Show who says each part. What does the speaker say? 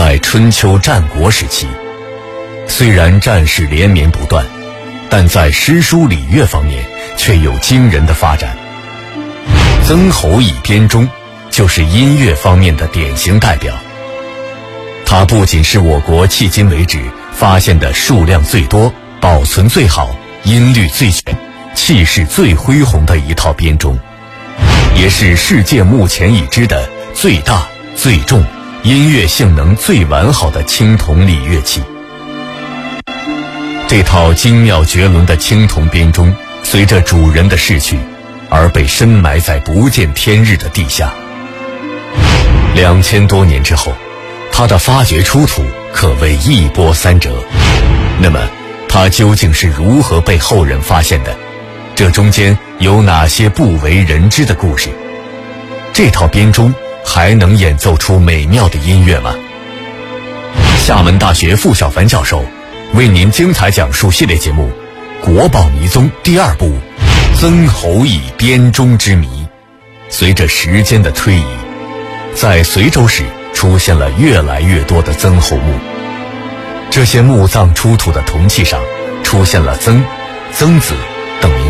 Speaker 1: 在春秋战国时期，虽然战事连绵不断，但在诗书礼乐方面却有惊人的发展。曾侯乙编钟就是音乐方面的典型代表。它不仅是我国迄今为止发现的数量最多、保存最好、音律最全、气势最恢宏的一套编钟，也是世界目前已知的最大、最重、音乐性能最完好的青铜礼乐器。这套精妙绝伦的青铜编钟，随着主人的逝去，而被深埋在不见天日的地下。2000多年之后，它的发掘出土可谓一波三折。那么，它究竟是如何被后人发现的？这中间有哪些不为人知的故事？这套编钟还能演奏出美妙的音乐吗？厦门大学傅小凡教授为您精彩讲述系列节目《国宝迷踪》第2部《曾侯乙编钟之谜》。随着时间的推移，在随州市出现了越来越多的曾侯墓。这些墓葬出土的铜器上出现了曾、曾子等名